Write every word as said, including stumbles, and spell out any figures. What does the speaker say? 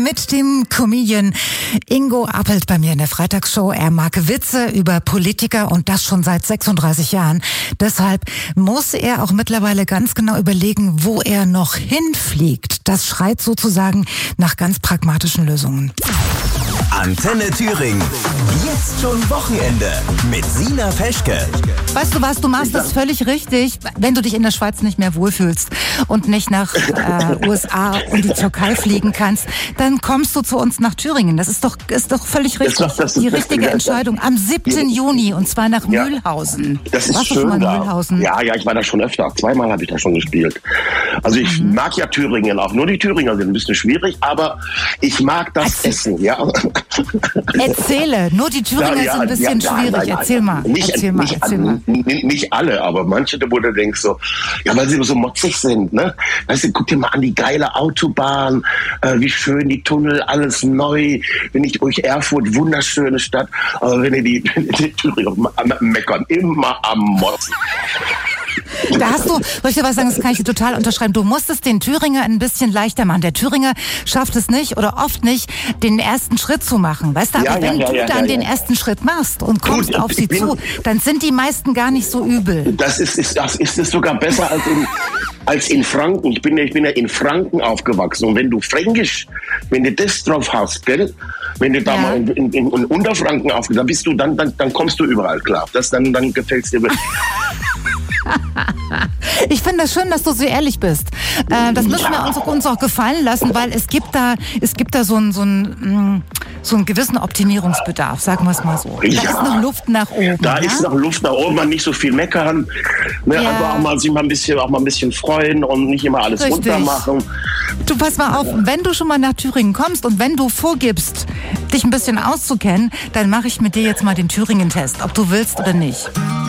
Mit dem Comedian Ingo Appelt bei mir in der Freitagsshow. Er mag Witze über Politiker und das schon seit sechsunddreißig Jahren. Deshalb muss er auch mittlerweile ganz genau überlegen, wo er noch hinfliegt. Das schreit sozusagen nach ganz pragmatischen Lösungen. Antenne Thüringen. Jetzt schon Wochenende mit Sina Peschke. Weißt du was, du machst das völlig richtig, wenn du dich in der Schweiz nicht mehr wohlfühlst und nicht nach äh, U S A und die Türkei fliegen kannst, dann kommst du zu uns nach Thüringen. Das ist doch, ist doch völlig richtig. Das ist doch, das ist die richtige Entscheidung. Am siebten Juni und zwar nach ja. Mühlhausen. Das ist Warst schön du schon mal in da. Mühlhausen? Ja, ja, ich war da schon öfter. Zweimal habe ich da schon gespielt. Also ich mhm. mag ja Thüringen auch. Nur die Thüringer sind ein bisschen schwierig, aber ich mag das Erzähl. Essen. Ja. Erzähle. Nur die Thüringer ja, ja, sind ein bisschen ja, schwierig. nein, nein, Erzähl mal. Nicht, Erzähl mal. Nicht, Erzähl mal. Nicht, nicht alle, aber manche, wo du denkst so, ja, weil sie so motzig sind, ne? Weißt du, guck dir mal an die geile Autobahn, äh, wie schön die Tunnel, alles neu. Wenn ich durch Erfurt, wunderschöne Stadt, aber wenn ihr die, die Thüringer meckern, immer am Motzen. Da hast du, soll ich dir was sagen, das kann ich dir total unterschreiben. Du musst es den Thüringer ein bisschen leichter machen. Der Thüringer schafft es nicht oder oft nicht, den ersten Schritt zu machen. Weißt du, aber Ja, wenn ja, du ja, dann ja, den ja. ersten Schritt machst und kommst Gut, auf sie ich bin- zu, dann sind die meisten gar nicht so übel. Das ist, ist, das ist es sogar besser als in, als in Franken. Ich bin, ja, ich bin ja in Franken aufgewachsen. Und wenn du Fränkisch, wenn du das drauf hast, gell? Wenn du da Ja. mal in, in, in Unterfranken aufgewachsen dann bist du, dann, dann, dann kommst du überall klar. Das, dann, dann gefällt es dir wirklich. Ich finde das schön, dass du so ehrlich bist. Äh, das müssen wir uns, uns auch gefallen lassen, weil es gibt da, es gibt da so einen, so einen, mh, so einen gewissen Optimierungsbedarf, sagen wir es mal so. Da Ja. ist noch Luft nach oben. Da ja? ist noch Luft nach oben, man nicht so viel meckern. Ne, Ja. einfach auch mal sich mal ein bisschen, auch mal ein bisschen freuen und nicht immer alles Richtig. runter machen. Du, pass mal auf, wenn du schon mal nach Thüringen kommst und wenn du vorgibst, dich ein bisschen auszukennen, dann mache ich mit dir jetzt mal den Thüringen-Test, ob du willst oder nicht.